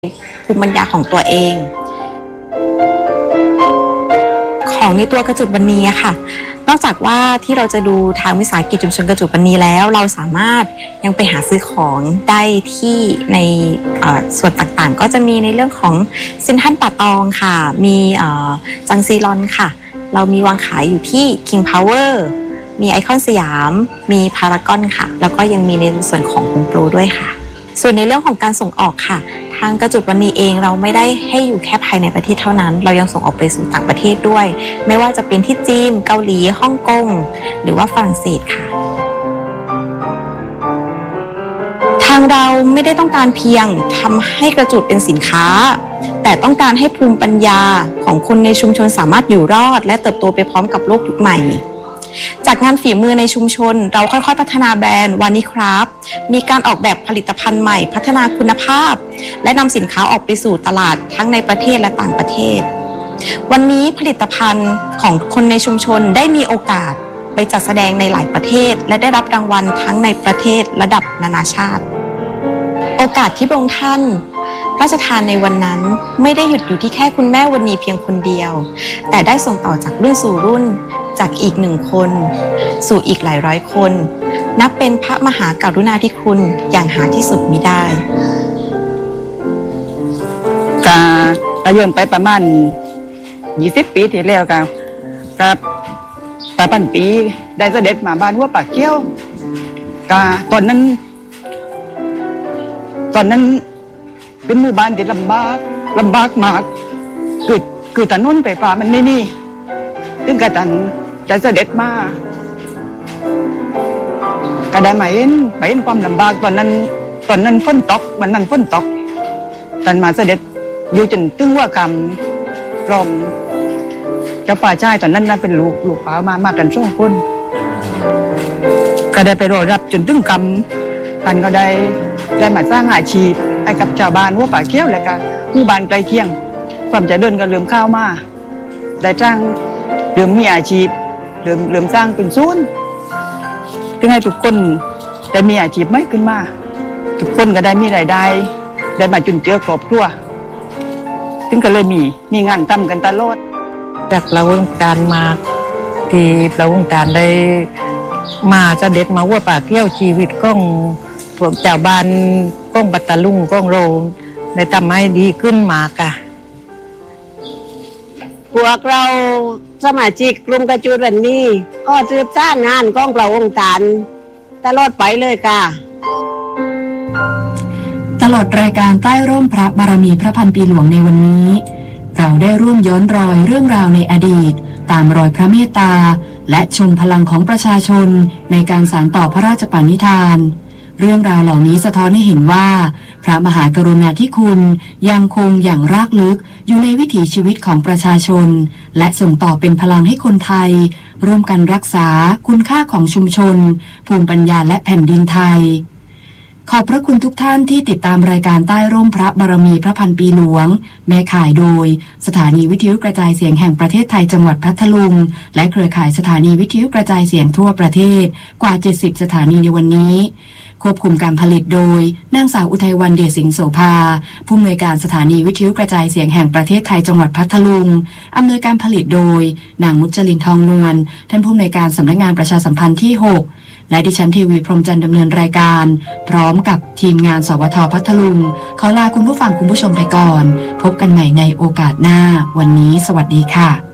ภูมิปัญญาของตัวเองของในตัวกระจุดบรรณีอะค่ะนอกจากว่าที่เราจะดูทางวิสาหกิจชุมชนกระจุดบรรณีแล้วเราสามารถยังไปหาซื้อของได้ที่ในส่วนต่างๆก็จะมีในเรื่องของเซ็นทรัลป่าตองค่ะมีจังซีรอนค่ะเรามีวางขายอยู่ที่ King Power มีไอคอนสยามมีพารากอนค่ะแล้วก็ยังมีในส่วนของคุณโปรด้วยค่ะส่วนในเรื่องของการส่งออกค่ะทางกระจุดบรรณีเองเราไม่ได้ให้อยู่แค่ภายในประเทศเท่านั้นเรายังส่งออกไปสู่ต่างประเทศด้วยไม่ว่าจะเป็นที่จีนเกาหลีฮ่องกงหรือว่าฝรั่งเศสค่ะทางเราไม่ได้ต้องการเพียงทำให้กระจุดเป็นสินค้าแต่ต้องการให้ภูมิปัญญาของคนในชุมชนสามารถอยู่รอดและเติบโตไปพร้อมกับโลกยุคใหม่จากงานฝีมือในชุมชนเราค่อยๆพัฒนาแบรนด์วานิคราฟมีการออกแบบผลิตภัณฑ์ใหม่พัฒนาคุณภาพและนำสินค้าออกไปสู่ตลาดทั้งในประเทศและต่างประเทศวันนี้ผลิตภัณฑ์ของคนในชุมชนได้มีโอกาสไปจัดแสดงในหลายประเทศและได้รับรางวัลทั้งในประเทศระดับนานาชาติโอกาสที่พระองค์ท่านพระราชทานในวันนั้นไม่ได้หยุดอยู่ที่แค่คุณแม่วณีเพียงคนเดียวแต่ได้ส่งต่อจากรุ่นสู่รุ่นจากอีกหนึ่งคนสู่อีกหลายร้อยคนนับเป็นพระมหากรุณาธิคุณอย่างหาที่สุดมิได้ก็ย้อนไปประมาณ20 ปีที่แล้วกับประมาณปีได้เสด็จมาบ้านหัวปากเกี้ยวก็ตอนนั้นเป็นหมู่บ้านที่ลำบากมากคือถนนไฟฟ้ามันไม่มีถึงกระทั่งจะเสด็จมาก็ได้มาเห็นความลำบากตอนนั้นฝนตกวันนั้นฝนตกตอนมาเสด็จอยู่จนถึงว่าคำพร้อมเจ้าป่าชายตอนนั้นน่ะเป็นลูกป่ามากัน2 คนก็ได้ไปรอรับจนถึงคำกันก็ได้มาสร้างอาชีพให้กับชาวบ้านหัวป่าเกี้ยวและก็หมู่บ้านใกล้เคียงความเจริญก็เริ่มเข้ามาได้จ้างเริ่มมีอาชีพเริ่มสร้างเป็นศูนย์ถึงให้ทุกคนได้มีอาชีพใหม่ขึ้นมาทุกคนก็ได้มีรายได้ได้มาจุนเจือครอบครัวถึงก็เลยมีงานทำกันตลอดจากเราวงการมาที่เราวงการได้มาเสด็จมาหัวป่าเกี้ยวชีวิตของพวกชาวบ้านของปัตตาลุงของเราได้ทำให้ดีขึ้นมากะพวกเราสมาชิกกลุ่มกระจุดวันนี้ก็สืบสร้างงานของเราองค์การตลอดไปเลยค่ะตลอดรายการใต้ร่มพระบารมีพระพันปีหลวงในวันนี้เราได้ร่วมย้อนรอยเรื่องราวในอดีตตามรอยพระเมตตาและชมพลังของประชาชนในการสานต่อพระราชปณิธานเรื่องราวเหล่านี้สะท้อนให้เห็นว่าพระมหากรุณาธิคุณยังคงอย่างรากลึกอยู่ในวิถีชีวิตของประชาชนและส่งต่อเป็นพลังให้คนไทยร่วมกันรักษาคุณค่าของชุมชนภูมิปัญญาและแผ่นดินไทยขอบพระคุณทุกท่านที่ติดตามรายการใต้ร่มพระบารมีพระพันปีหลวงแม่ข่ายโดยสถานีวิทยุกระจายเสียงแห่งประเทศไทยจังหวัดพัทลุงและเครือข่ายสถานีวิทยุกระจายเสียงทั่วประเทศกว่า70สถานีในวันนี้ควบคุมการผลิตโดยนางสาวอุทัยวรรณเดชสิงห์โสภาผู้อำนวยการสถานีวิทยุกระจายเสียงแห่งประเทศไทยจังหวัดพัทลุงอำนวยการผลิตโดยนางมุจลินทองนวลท่านผู้อำนวยการสำนักงานประชาสัมพันธ์ที่6และดิฉันทีวีพรหมจันทร์ดำเนินรายการพร้อมกับทีมงานสวทพัทลุงขอลาคุณผู้ฟังคุณผู้ชมไปก่อนพบกันใหม่ในโอกาสหน้าวันนี้สวัสดีค่ะ